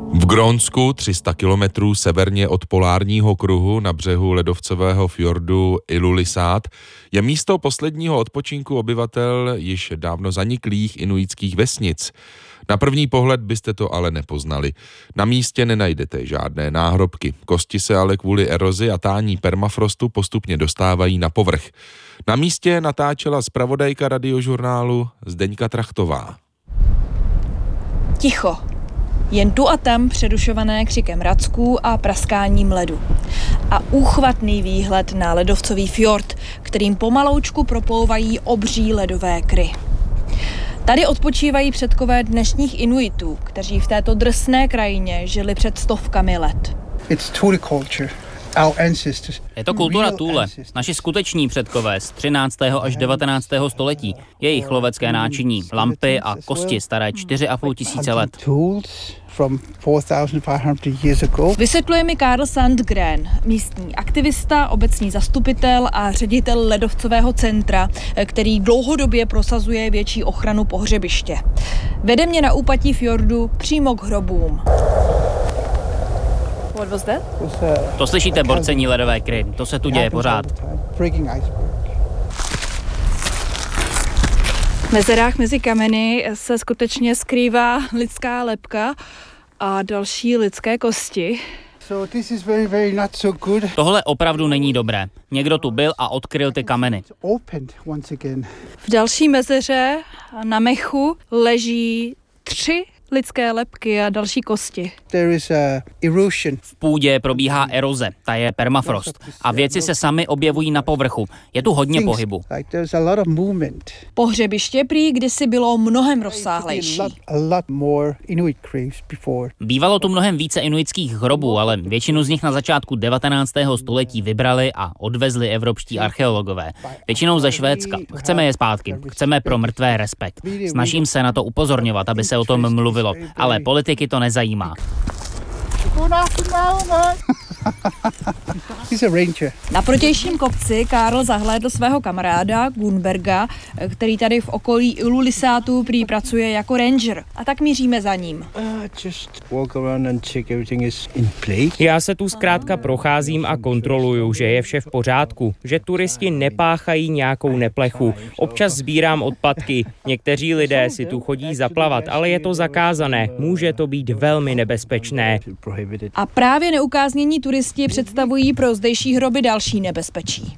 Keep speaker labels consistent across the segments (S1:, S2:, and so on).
S1: V Grónsku, 300 kilometrů severně od polárního kruhu na břehu ledovcového fjordu Ilulissat, je místo posledního odpočinku obyvatel již dávno zaniklých inuitských vesnic. Na první pohled byste to ale nepoznali. Na místě nenajdete žádné náhrobky. Kosti se ale kvůli erozi a tání permafrostu postupně dostávají na povrch. Na místě natáčela zpravodajka Radiožurnálu Zdeňka Trachtová.
S2: Ticho. Jen tu a tam přerušované křikem racků a praskáním ledu. A úchvatný výhled na ledovcový fjord, kterým pomaloučku proplouvají obří ledové kry. Tady odpočívají předkové dnešních Inuitů, kteří v této drsné krajině žili před stovkami let.
S3: Je to kultura Thule, naši skuteční předkové z 13. až 19. století. Jejich lovecké náčiní, lampy a kosti staré 4,5 tisíce let.
S2: Vysvětluje mi Karl Sandgren, místní aktivista, obecní zastupitel a ředitel ledovcového centra, který dlouhodobě prosazuje větší ochranu pohřebiště. Vede mě na úpatí fjordu přímo k hrobům.
S3: To slyšíte borcení ledové kry, to se tu děje pořád.
S2: V mezerách mezi kameny se skutečně skrývá lidská lebka a další lidské kosti.
S3: Tohle opravdu není dobré. Někdo tu byl a odkryl ty kameny.
S2: V další mezeře na mechu leží 3 lidské lebky a další kosti.
S3: V půdě probíhá eroze, ta je permafrost. A věci se sami objevují na povrchu. Je tu hodně pohybu.
S2: Pohřebiště prý kdysi bylo mnohem rozsáhlejší.
S3: Bývalo tu mnohem více inuitských hrobů, ale většinu z nich na začátku 19. století vybrali a odvezli evropští archeologové. Většinou ze Švédska. Chceme je zpátky. Chceme pro mrtvé respekt. Snažím se na to upozorňovat, aby se o tom mluvilo. Ale politiky to nezajímá.
S2: Na protějším kopci Karl zahlédl svého kamaráda Gunberga, který tady v okolí Ilulissatu prý pracuje jako ranger. A tak míříme za ním.
S4: Já se tu zkrátka procházím a kontroluju, že je vše v pořádku, že turisti nepáchají nějakou neplechu. Občas sbírám odpadky. Někteří lidé si tu chodí zaplavat, ale je to zakázané. Může to být velmi nebezpečné.
S2: A právě neukáznění turisti představují pro zdejší hroby další nebezpečí.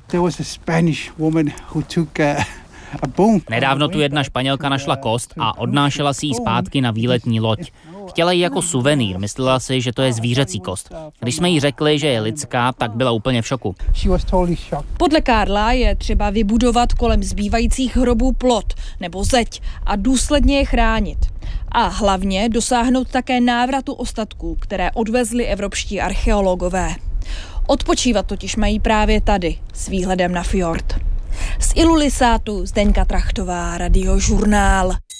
S3: Nedávno tu jedna Španělka našla kost a odnášela si ji zpátky na výletní loď. Chtěla ji jako suvenýr, myslela si, že to je zvířecí kost. Když jsme jí řekli, že je lidská, tak byla úplně v šoku.
S2: Podle Karla je třeba vybudovat kolem zbývajících hrobů plot nebo zeď a důsledně je chránit. A hlavně dosáhnout také návratu ostatků, které odvezli evropští archeologové. Odpočívat totiž mají právě tady, s výhledem na fjord. Z Ilulissatu Zdeňka Trachtová, Radiožurnál.